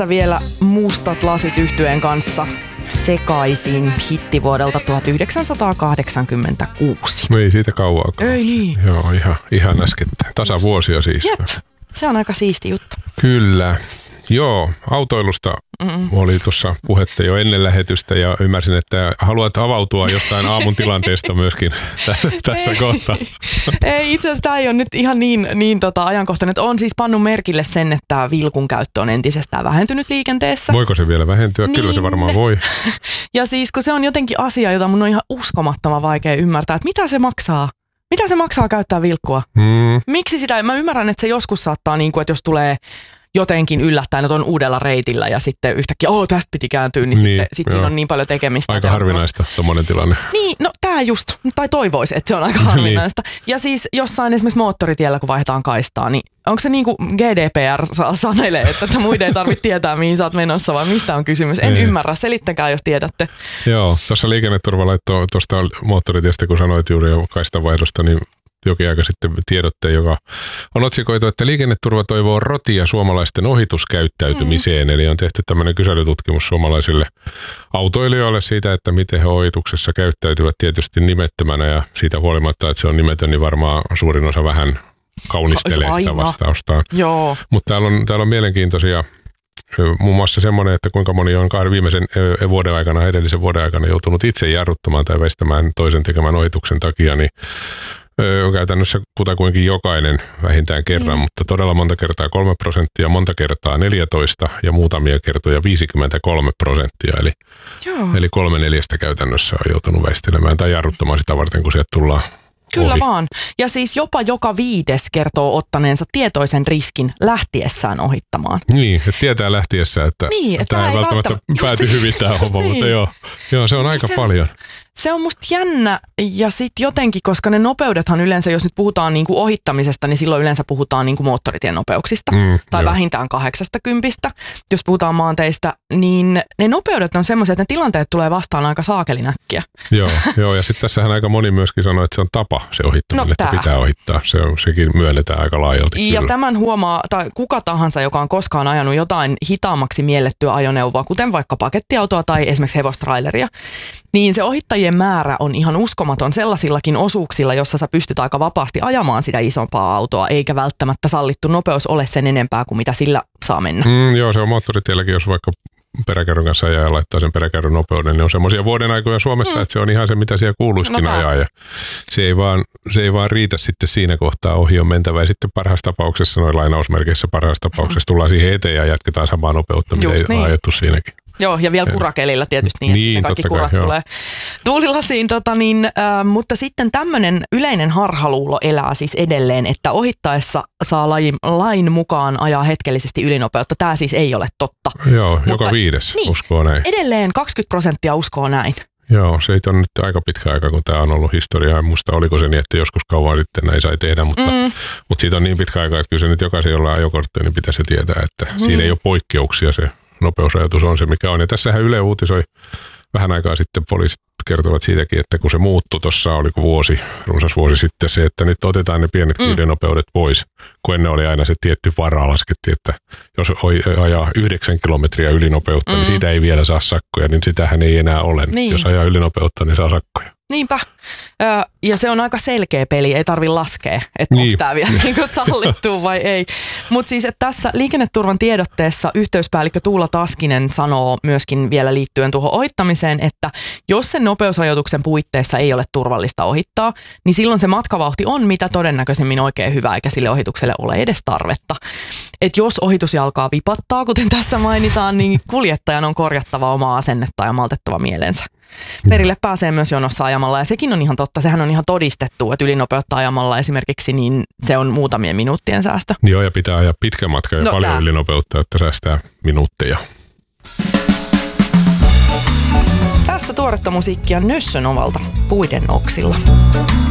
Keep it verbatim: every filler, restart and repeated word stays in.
tässä vielä Mustat lasit -yhtyeen kanssa Sekaisin, hitti vuodelta tuhatyhdeksänsataakahdeksankymmentäkuusi. No ei siitä kauaakaan. Ei niin. Joo, ihan, ihan äskettäin. Tasavuosia siis. Jep, se on aika siisti juttu. Kyllä. Joo, autoilusta Mm-mm. oli tuossa puhetta jo ennen lähetystä ja ymmärsin, että haluat avautua jostain aamun tilanteesta myöskin t- tässä ei, kohtaa. Ei, itse asiassa tämä ei ole nyt ihan niin, niin tota ajankohtainen. On siis pannut merkille sen, että vilkun käyttö on entisestään vähentynyt liikenteessä. Voiko se vielä vähentyä? Niin. Kyllä se varmaan voi. Ja siis kun se on jotenkin asia, jota mun on ihan uskomattoman vaikea ymmärtää, että mitä se maksaa? Mitä se maksaa käyttää vilkkua? Mm. Miksi sitä? Mä ymmärrän, että se joskus saattaa, niin kuin, että jos tulee jotenkin yllättäen, että on uudella reitillä ja sitten yhtäkkiä, oo tästä piti kääntyä, niin, niin sitten sit siinä on niin paljon tekemistä. Aika harvinaista tommoinen tilanne. Niin, no tää just, tai toivoisi, että se on aika harvinaista. niin. Ja siis jossain esimerkiksi moottoritiellä, kun vaihdetaan kaistaa, niin onko se niin kuin G D P R sanelee, että muiden ei tarvitse tietää, mihin sä oot menossa, vai mistä on kysymys? En ei. ymmärrä, selittäkää, jos tiedätte. Joo, tuossa liikenneturva laittoi tuosta moottoritiestä, kun sanoit juuri jo kaistanvaihdosta, niin jokin aika sitten tiedotteen, joka on otsikoitu, että liikenneturva toivoo rotia suomalaisten ohituskäyttäytymiseen. Mm. Eli on tehty tämmöinen kyselytutkimus suomalaisille autoilijoille siitä, että miten he ohituksessa käyttäytyvät tietysti nimettömänä ja siitä huolimatta, että se on nimetön, niin varmaan suurin osa vähän kaunistelee Aina. sitä vastaustaan. Mutta täällä on, täällä on mielenkiintoisia muun muassa semmoinen, että kuinka moni on kahden viimeisen vuoden aikana, edellisen vuoden aikana joutunut itse jarruttamaan tai väistämään toisen tekemän ohituksen takia, niin on käytännössä kutakuinkin jokainen vähintään kerran, mm. mutta todella monta kertaa kolme prosenttia, monta kertaa neljätoista ja muutamia kertoja viisikymmentäkolme prosenttia. Eli, eli kolme neljästä käytännössä on joutunut väistelemään tai jarruttamaan sitä varten, kun sieltä tullaan Kyllä ohi. vaan. Ja siis jopa joka viides kertoo ottaneensa tietoisen riskin lähtiessään ohittamaan. Niin, että tietää lähtiessä, että niin, että tämä ei välttämättä, välttämättä pääty just, hyvin tämä homma, niin. mutta joo, joo, se on aika se, paljon. Se on musta jännä ja sitten jotenkin, koska ne nopeudethan yleensä, jos nyt puhutaan niinku ohittamisesta, niin silloin yleensä puhutaan niinku moottoritien nopeuksista mm, tai joo. vähintään kahdeksasta kympistä. Jos puhutaan maanteistä, niin ne nopeudet on semmoisia, että ne tilanteet tulee vastaan aika saakelinäkkiä. Joo, joo, ja sitten tässähän aika moni myöskin sanoo, että se on tapa se ohittaminen, no, että pitää ohittaa. Se on, sekin myönnetään aika laajalti. Ja kyllä. Tämän huomaa, tai kuka tahansa, joka on koskaan ajanut jotain hitaammaksi miellettyä ajoneuvoa, kuten vaikka pakettiautoa tai esimerkiksi hevostraileria, niin se ohittajien määrä on ihan uskomaton sellaisillakin osuuksilla, jossa sä pystyt aika vapaasti ajamaan sitä isompaa autoa, eikä välttämättä sallittu nopeus ole sen enempää kuin mitä sillä saa mennä. Mm, joo, se on moottoritielläkin, jos vaikka peräkärryn kanssa ajaa ja laittaa sen peräkärryn nopeuden, niin on semmoisia vuoden aikoja Suomessa, mm. että se on ihan se, mitä siellä kuuluisikin no, ajaa. Ja se, ei vaan, se ei vaan riitä sitten siinä kohtaa, ohi on mentävä. Ja sitten parhaassa tapauksessa, noin lainausmerkeissä parhaassa tapauksessa, tullaan siihen eteen ja jatketaan samaa nopeutta, mitä ei niin. ajettu siinäkin. Joo, ja vielä kurakelilla tietysti niin, niin että kaikki kai, kurat joo. tulee tuulilasiin. Tota niin, äh, mutta sitten tämmöinen yleinen harhaluulo elää siis edelleen, että ohittaessa saa lain, lain mukaan ajaa hetkellisesti ylinopeutta. Tämä siis ei ole totta. Joo, mutta, joka viides niin, uskoo näin. Edelleen kaksikymmentä prosenttia uskoo näin. Joo, se ei ole nyt aika pitkä aika, kun tämä on ollut historiaa. En muista, oliko se niin, että joskus kauan sitten näin sai tehdä, mutta, mm. mutta siitä on niin pitkä aika, että kyllä se nyt jokaisen, jolla on ajokortteja, niin pitäisi tietää, että mm. siinä ei ole poikkeuksia. Se nopeusrajoitus on se, mikä on. Ja tässähän Yle uutisoi vähän aikaa sitten, poliisit kertovat siitäkin, että kun se muuttui tuossa, oliko vuosi, runsas vuosi sitten se, että nyt otetaan ne pienet mm. ylinopeudet pois, kun ennen oli aina se tietty vara, laskettiin, että jos ajaa yhdeksän kilometriä ylinopeutta, mm. niin siitä ei vielä saa sakkoja, niin sitähän ei enää ole. Niin. Jos ajaa ylinopeutta, niin saa sakkoja. Niinpä. Ö, ja se on aika selkeä peli, ei tarvitse laskea, että niin. onko tämä vielä niin sallittu vai ei. Mutta siis, että tässä liikenneturvan tiedotteessa yhteyspäällikkö Tuula Taskinen sanoo myöskin vielä liittyen tuohon ohittamiseen, että jos sen nopeusrajoituksen puitteissa ei ole turvallista ohittaa, niin silloin se matkavauhti on mitä todennäköisemmin oikein hyvä, eikä sille ohitukselle ole edes tarvetta. Että jos ohitusjalkaa vipattaa, kuten tässä mainitaan, niin kuljettajan on korjattava omaa asennetta ja maltettava mielensä. Perille pääsee myös jonossa ajamalla ja sekin on ihan totta. Sehän on ihan todistettu, että ylinopeutta ajamalla esimerkiksi niin se on muutamien minuuttien säästö. Joo, ja pitää ajaa pitkä matka ja no, paljon tää. ylinopeutta, että säästää minuutteja. Tässä tuoretta musiikkia Nössön Ovalta Puiden oksilla.